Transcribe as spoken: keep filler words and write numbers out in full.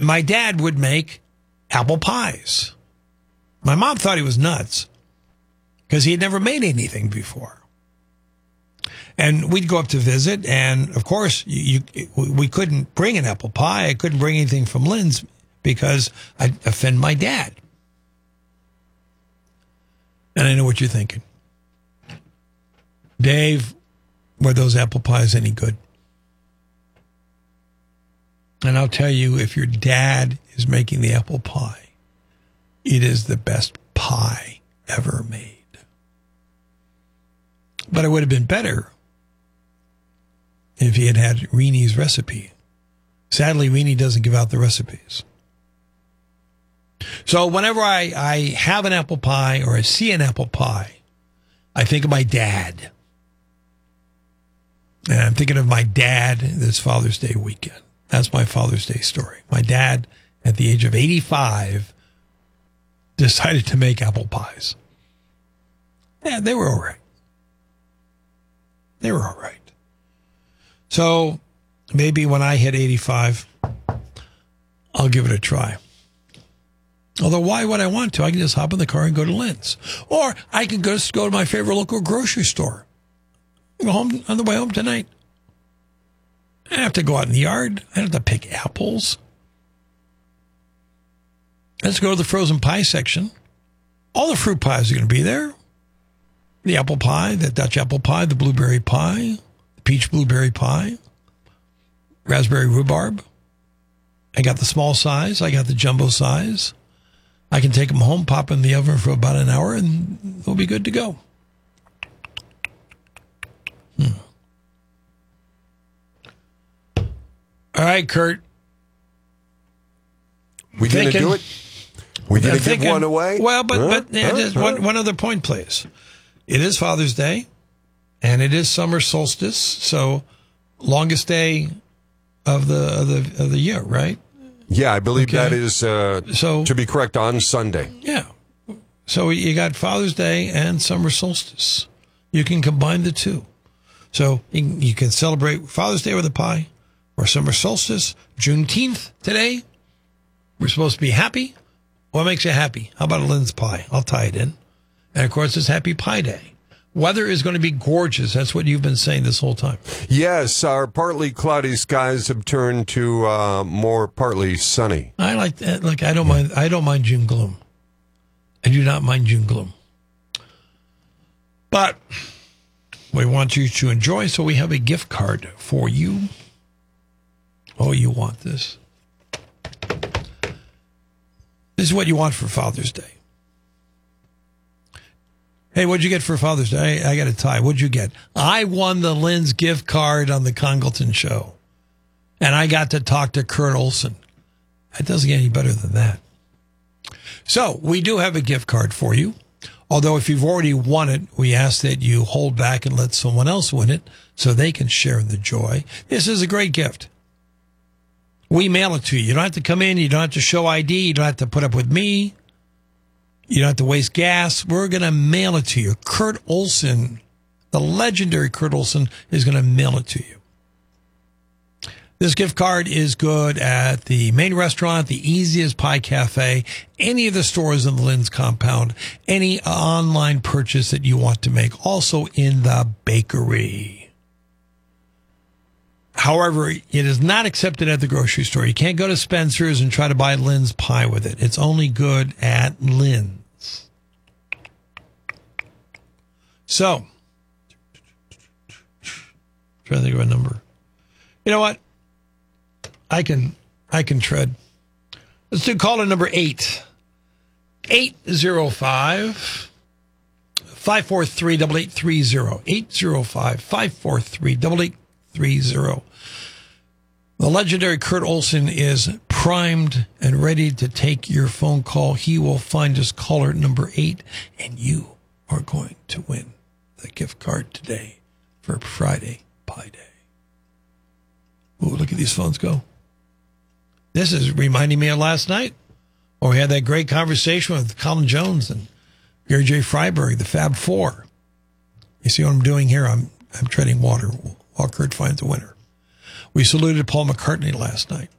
my dad would make apple pies. My mom thought he was nuts because he had never made anything before. And we'd go up to visit, and of course, you, you, we couldn't bring an apple pie. I couldn't bring anything from Lynn's because I'd offend my dad. And I know what you're thinking. Dave, were those apple pies any good? And I'll tell you, if your dad is making the apple pie, it is the best pie ever made. But it would have been better if he had had Reenie's recipe. Sadly, Reenie doesn't give out the recipes. So whenever I, I have an apple pie or I see an apple pie, I think of my dad. And I'm thinking of my dad this Father's Day weekend. That's my Father's Day story. My dad, at the age of eighty-five, decided to make apple pies. Yeah, they were all right. They were all right. So maybe when I hit eighty-five, I'll give it a try. Although, why would I want to? I can just hop in the car and go to Lynn's. Or I can just go to my favorite local grocery store. Go home on the way home tonight. I don't have to go out in the yard. I don't have to pick apples. Let's go to the frozen pie section. All the fruit pies are going to be there. The apple pie, the Dutch apple pie, the blueberry pie, the peach blueberry pie, raspberry rhubarb. I got the small size. I got the jumbo size. I can take them home, pop them in the oven for about an hour, and they'll be good to go. Hmm. All right, Kurt. We didn't do it? We didn't give one away? Well, but, huh? but yeah, huh? just huh? one, one other point, please. It is Father's Day, and it is summer solstice, so longest day of the of the of the year, right? Yeah, I believe okay. that is, uh, so, to be correct, on Sunday. Yeah. So you got Father's Day and summer solstice. You can combine the two. So you can celebrate Father's Day with a pie or summer solstice. Juneteenth today. We're supposed to be happy. What makes you happy? How about a Lynn's pie? I'll tie it in. And, of course, it's Happy Pie Day. Weather is going to be gorgeous. That's what you've been saying this whole time. Yes, our partly cloudy skies have turned to uh, more partly sunny. I like that. Look, I don't mind. I don't mind June gloom. I do not mind June gloom. But we want you to enjoy, so we have a gift card for you. Oh, you want this? This is what you want for Father's Day. Hey, what'd you get for Father's Day? I, I got a tie. What'd you get? I won the Lynn's gift card on the Congleton Show. And I got to talk to Kurt Olson. It doesn't get any better than that. So we do have a gift card for you. Although if you've already won it, we ask that you hold back and let someone else win it so they can share in the joy. This is a great gift. We mail it to you. You don't have to come in. You don't have to show I D. You don't have to put up with me. You don't have to waste gas. We're going to mail it to you. Kurt Olson, the legendary Kurt Olson, is going to mail it to you. This gift card is good at the main restaurant, the Easiest Pie Cafe, any of the stores in the Lynn's compound, any online purchase that you want to make, also in the bakery. However, it is not accepted at the grocery store. You can't go to Spencer's and try to buy Lynn's pie with it. It's only good at Lynn's. So, trying to think of a number. You know what? I can I can tread. Let's do caller number eight. eight zero five, five four three, eight eight three zero. eight zero five, five four three, eight eight three zero. The legendary Kurt Olson is primed and ready to take your phone call. He will find us caller number eight, and you are going to win the gift card today for Friday Pie Day. Ooh, look at these phones go. This is reminding me of last night, where we had that great conversation with Colin Jones and Gary J. Freiberg, the Fab Four. You see what I'm doing here? I'm I'm treading water while Kurt finds a winner. We saluted Paul McCartney last night.